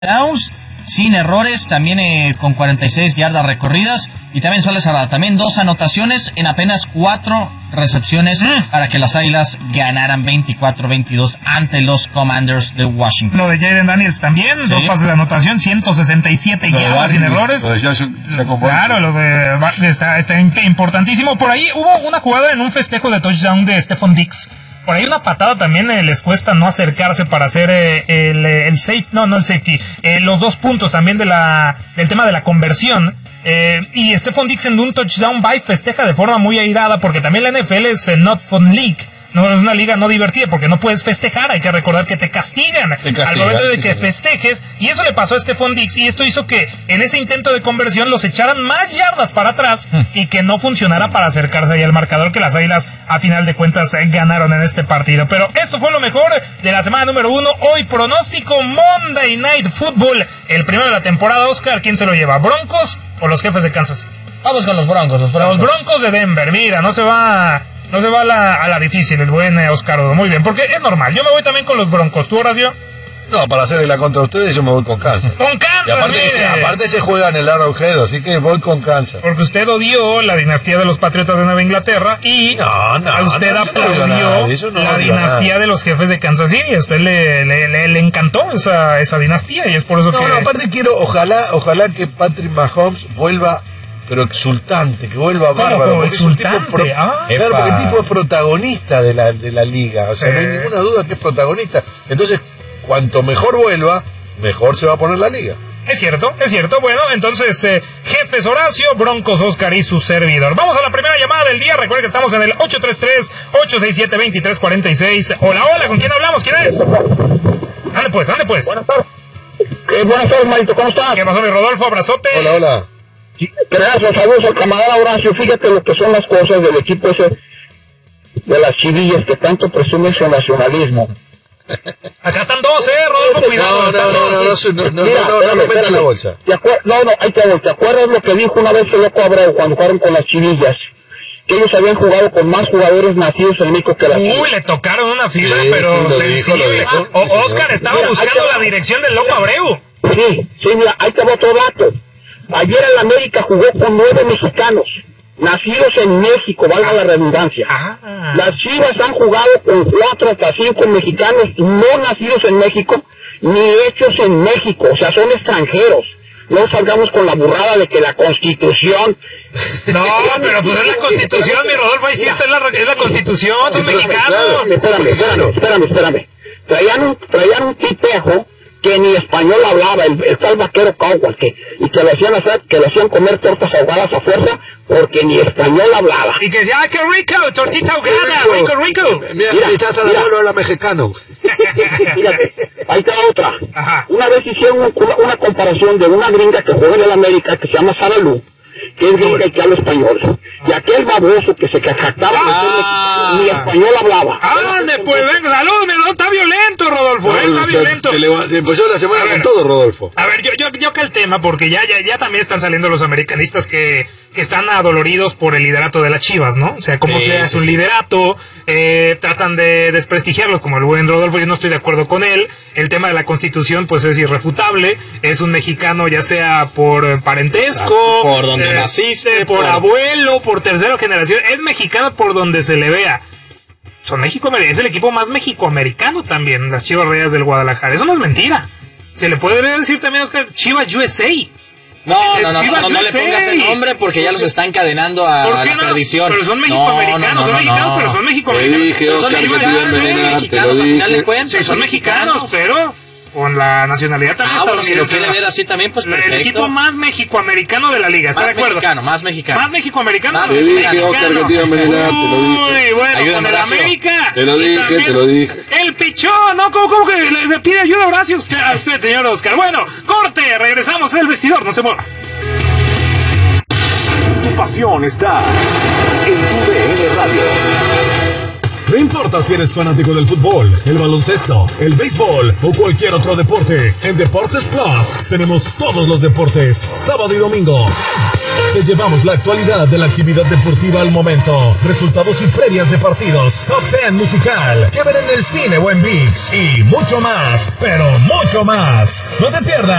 touchdowns, sin errores, también con 46 yardas recorridas, y también suele cerrar, también 2 anotaciones en apenas 4 recepciones para que las Águilas ganaran 24-22 ante los Commanders de Washington. Lo de Jaden Daniels también, sí. 2 pases de anotación, 167 yardas sin errores. Claro, lo de está importantísimo. Por ahí hubo una jugada en un festejo de touchdown de Stephon Diggs. Por ahí una patada también les cuesta no acercarse para hacer el safety, no el safety, los 2 puntos también del tema de la conversión. Y Stephon Diggs en un touchdown va y festeja de forma muy airada, porque también la NFL es not fun league. No es una liga no divertida porque no puedes festejar. Hay que recordar que te castigan al momento de que festejes. Y eso le pasó a Stephon Diggs. Y esto hizo que en ese intento de conversión los echaran más yardas para atrás y que no funcionara para acercarse ahí al marcador, que las Águilas a final de cuentas ganaron en este partido. Pero esto fue lo mejor de la semana número 1. Hoy pronóstico Monday Night Football, el primero de la temporada. Oscar, ¿quién se lo lleva? ¿Broncos o los Jefes de Kansas? Vamos con los Broncos. Los Broncos de Denver. Mira, no se va a la difícil el buen Oscar Odo. Muy bien, porque es normal. Yo me voy también con los Broncos. ¿Tú, Horacio? No, para hacerle la contra a ustedes yo me voy con Kansas. ¡Con Kansas! Y aparte se juega en el Arrowhead, así que voy con Kansas. Porque usted odió la dinastía de los Patriotas de Nueva Inglaterra y usted aplaudió la dinastía de los Jefes de Kansas City. A usted le encantó esa dinastía y es por eso que... No, aparte quiero, ojalá que Patrick Mahomes vuelva, pero exultante, que vuelva bárbaro. Porque exultante. Claro, porque el tipo es protagonista de la liga. O sea, no hay ninguna duda que es protagonista. Entonces, cuanto mejor vuelva, mejor se va a poner la liga. Es cierto. Bueno, entonces, Jefes Horacio, Broncos Oscar y su servidor. Vamos a la primera llamada del día. Recuerden que estamos en el 833-867-2346. Hola, ¿con quién hablamos? ¿Quién es? Ande pues. Buenas tardes. Buenas tardes, Marito, ¿cómo estás? ¿Qué pasó, mi Rodolfo? Abrazote. Hola. Gracias, saludos al camarada Horacio. Fíjate lo que son las cosas del equipo ese de las chivillas que tanto presumen su nacionalismo. Acá están 2, Rodolfo, cuidado. No metan la bolsa. Ahí te voy. ¿Te acuerdas lo que dijo una vez el Loco Abreu cuando jugaron con las chivillas? Que ellos habían jugado con más jugadores nacidos en México que las chivillas. Le tocaron una fibra, pero sensible. Oscar estaba buscando la dirección del Loco Abreu. Sí, mira, ahí te va otro dato. Ayer el América jugó con 9 mexicanos, nacidos en México, valga la redundancia. Las Chivas han jugado con 4 hasta 5 mexicanos no nacidos en México, ni hechos en México, o sea, son extranjeros. No salgamos con la burrada de que la Constitución... No, pero pues es la Constitución, mi Rodolfo, ahí sí es la Constitución, son mexicanos. Espérame. Traían un tipejo que ni español hablaba, el tal vaquero Cowell, y que le hacían comer tortas ahogadas a fuerza porque ni español hablaba. Y que decía, ¡qué rico! Tortita ahogada, rico. Mira, hasta el pueblo era mexicano. Fíjate, ahí está otra. Ajá. Una vez hicieron una comparación de una gringa que juega en el América, que se llama Sara Lu, que es gringa y que habla español. Y aquel baboso que se jactaba de ser mexicano, ni español hablaba. Pues venga, salud, mi Rodolfo, está violento, Rodolfo, está violento. Empezó la semana con todo, Rodolfo. A ver, yo que el tema, porque ya también están saliendo los americanistas que están adoloridos por el liderato de las Chivas, ¿no? O sea, como sea su liderato, tratan de desprestigiarlos como el buen Rodolfo. Yo no estoy de acuerdo con él. El tema de la Constitución, pues es irrefutable. Es un mexicano, ya sea por parentesco, por donde naciste, por abuelo, por tercera generación. Es mexicano por donde se le vea. Es el equipo más mexicoamericano también, las Chivas Rayadas del Guadalajara. Eso no es mentira. Se le puede decir también, Oscar, Chivas USA. No le pongas el nombre porque ya los está encadenando a la perdición. Pero son mexicoamericanos, pero son mexicoamericanos. Te dije, Oscar, mexicanos al final de cuentas. Sí, son mexicanos, pero con la nacionalidad también estadounidense. Si lo quiere ver así también, pues perfecto. El equipo más mexicoamericano de la liga, ¿está de acuerdo? Más mexicano. Más mexicoamericano. Te dije, Oscar, que te iba a envenenar, te lo dije. Uy, bueno, ayúdame, con el Horacio. América. Te lo dije. El pichón, ¿no? ¿Cómo que le pide ayuda a Horacio a usted, señor Oscar? Bueno, corte, regresamos al vestidor, no se mueva. Tu pasión está en tu DN Radio. No importa si eres fanático del fútbol, el baloncesto, el béisbol o cualquier otro deporte, en Deportes Plus tenemos todos los deportes, sábado y domingo. Te llevamos la actualidad de la actividad deportiva al momento, resultados y previas de partidos, top 10 musical, que ver en el cine o en ViX y mucho más, pero mucho más. No te pierdas